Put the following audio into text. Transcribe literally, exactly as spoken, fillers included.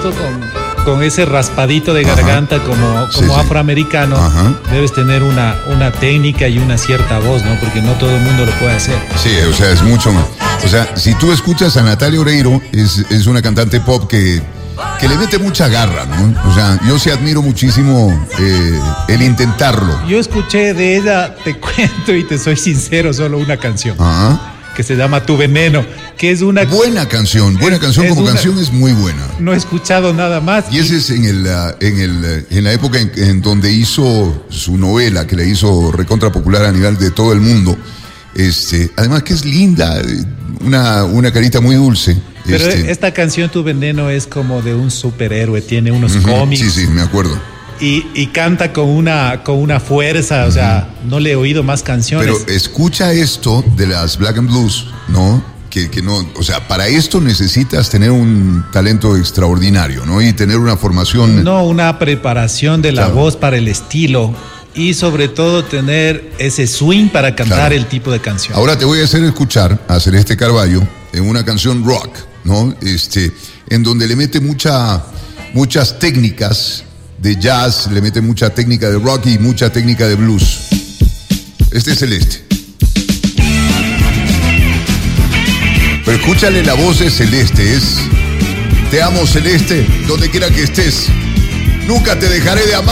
justo con, con ese raspadito de garganta. Ajá. como, como sí, afroamericano, Ajá. debes tener una, una técnica y una cierta voz, ¿no? Porque no todo el mundo lo puede hacer. Sí, o sea, es mucho más. O sea, si tú escuchas a Natalia Oreiro, es, es una cantante pop que, que le mete mucha garra, ¿no? O sea, yo sí admiro muchísimo eh, el intentarlo. Yo escuché de ella, te cuento y te soy sincero, solo una canción. Ajá. Que se llama Tu Veneno, que es una... Buena canción, buena canción, como una, canción es muy buena. No he escuchado nada más. Y ese es en, el, en, el, en la época en, en donde hizo su novela, que le hizo recontra popular a nivel de todo el mundo. Este, además que es linda, una, una carita muy dulce. Pero este. esta canción Tu Veneno es como de un superhéroe, tiene unos uh-huh. cómics. Sí, sí, me acuerdo. Y, y canta con una, con una fuerza, uh-huh. o sea, no le he oído más canciones. Pero escucha esto de las Black and Blues, ¿no? Que, que no, o sea, para esto necesitas tener un talento extraordinario, ¿no? Y tener una formación. No, una preparación de la claro. voz para el estilo. Y sobre todo tener ese swing para cantar claro. el tipo de canción. Ahora te voy a hacer escuchar a Celeste Carballo en una canción rock, ¿no? Este, en donde le mete mucha, muchas técnicas de jazz, le mete mucha técnica de rock y mucha técnica de blues. Este es Celeste. Pero escúchale la voz de Celeste, es: te amo, Celeste, donde quiera que estés. Nunca te dejaré de amar.